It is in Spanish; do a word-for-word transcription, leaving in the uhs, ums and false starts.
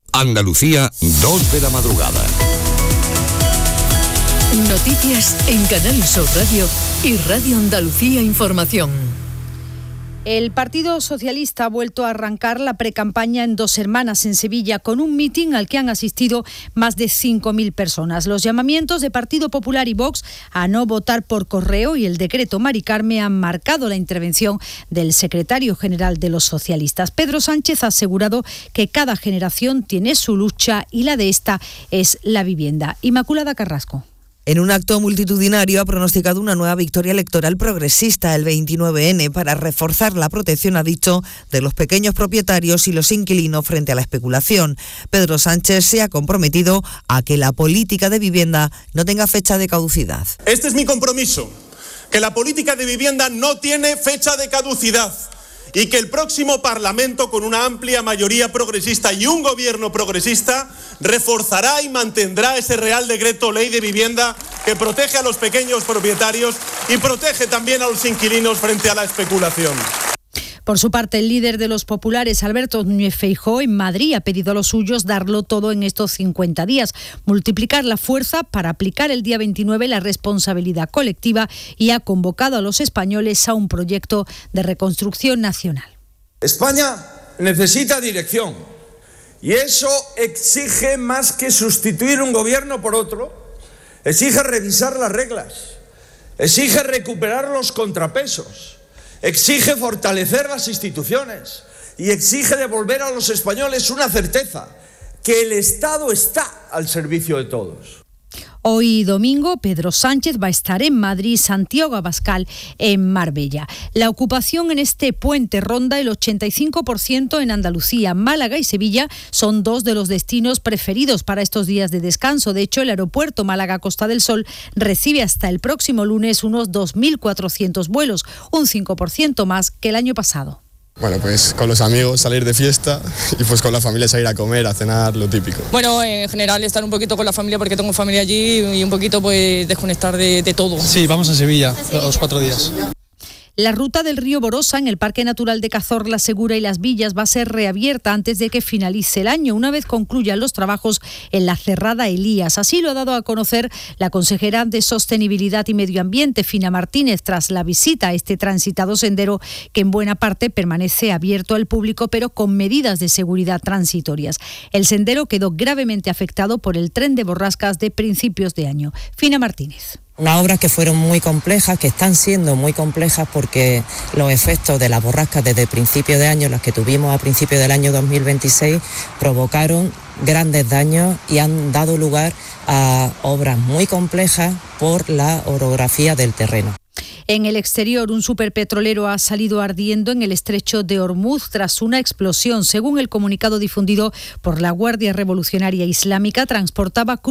Andalucía, dos de la madrugada. Noticias en Canal Sur Radio y Radio Andalucía Información. El Partido Socialista ha vuelto a arrancar la precampaña en Dos Hermanas, en Sevilla, con un mitin al que han asistido más de cinco mil personas. Los llamamientos de Partido Popular y Vox a no votar por correo y el decreto Mari Carme han marcado la intervención del secretario general de los socialistas. Pedro Sánchez ha asegurado que cada generación tiene su lucha y la de esta es la vivienda. Inmaculada Carrasco. En un acto multitudinario ha pronosticado una nueva victoria electoral progresista el veintinueve ene para reforzar la protección, ha dicho, de los pequeños propietarios y los inquilinos frente a la especulación. Pedro Sánchez se ha comprometido a que la política de vivienda no tenga fecha de caducidad. Este es mi compromiso, que la política de vivienda no tiene fecha de caducidad y que el próximo Parlamento, con una amplia mayoría progresista y un gobierno progresista, reforzará y mantendrá ese Real Decreto Ley de Vivienda que protege a los pequeños propietarios y protege también a los inquilinos frente a la especulación. Por su parte, el líder de los populares, Alberto Núñez Feijóo, en Madrid ha pedido a los suyos darlo todo en estos cincuenta días, multiplicar la fuerza para aplicar el día veintinueve la responsabilidad colectiva y ha convocado a los españoles a un proyecto de reconstrucción nacional. España necesita dirección y eso exige más que sustituir un gobierno por otro, exige revisar las reglas, exige recuperar los contrapesos. Exige fortalecer las instituciones y exige devolver a los españoles una certeza, que el Estado está al servicio de todos. Hoy domingo, Pedro Sánchez va a estar en Madrid, Santiago Abascal en Marbella. La ocupación en este puente ronda el ochenta y cinco por ciento en Andalucía. Málaga y Sevilla son dos de los destinos preferidos para estos días de descanso. De hecho, el aeropuerto Málaga-Costa del Sol recibe hasta el próximo lunes unos dos mil cuatrocientos vuelos, un cinco por ciento más que el año pasado. Bueno, pues con los amigos salir de fiesta y pues con la familia salir a comer, a cenar, lo típico. Bueno, en general estar un poquito con la familia porque tengo familia allí y un poquito pues desconectar de, de todo. Sí, vamos a Sevilla los cuatro días. La ruta del río Borosa en el Parque Natural de Cazorla, Segura y Las Villas va a ser reabierta antes de que finalice el año, una vez concluyan los trabajos en la cerrada Elías. Así lo ha dado a conocer la consejera de Sostenibilidad y Medio Ambiente, Fina Martínez, tras la visita a este transitado sendero que en buena parte permanece abierto al público, pero con medidas de seguridad transitorias. El sendero quedó gravemente afectado por el tren de borrascas de principios de año. Fina Martínez. Unas obras que fueron muy complejas, que están siendo muy complejas porque los efectos de las borrascas desde principio de año, las que tuvimos a principios del año dos mil veintiséis, provocaron grandes daños y han dado lugar a obras muy complejas por la orografía del terreno. En el exterior, un superpetrolero ha salido ardiendo en el estrecho de Hormuz tras una explosión. Según el comunicado difundido por la Guardia Revolucionaria Islámica, transportaba